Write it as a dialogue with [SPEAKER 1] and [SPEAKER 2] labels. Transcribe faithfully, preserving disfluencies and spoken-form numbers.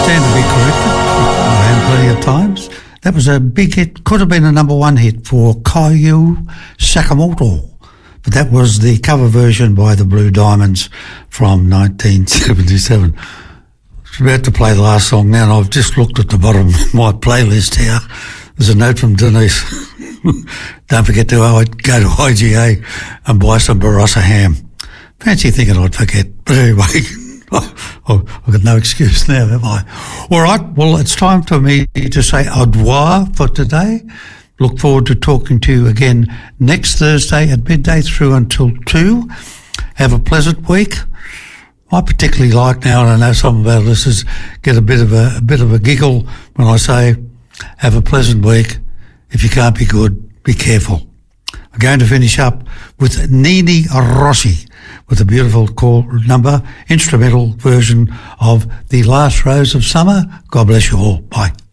[SPEAKER 1] stand to be corrected. I am plenty of times. That was a big hit. Could have been a number one hit for Caillou Sakamoto. But that was the cover version by the Blue Diamonds from nineteen seventy-seven. I was about to play the last song now, and I've just looked at the bottom of my playlist here. There's a note from Denise. Don't forget to go to I G A and buy some Barossa ham. Fancy thinking I'd forget. But anyway, I've got no excuse now, have I? All right, well, it's time for me to say au revoir for today. Look forward to talking to you again next Thursday at midday through until two. Have a pleasant week. I particularly like now, and I know some of our listeners get a bit of a, a bit of a giggle when I say, have a pleasant week. If you can't be good, be careful. I'm going to finish up with Nini Rossi with a beautiful call number, instrumental version of The Last Rose of Summer. God bless you all. Bye.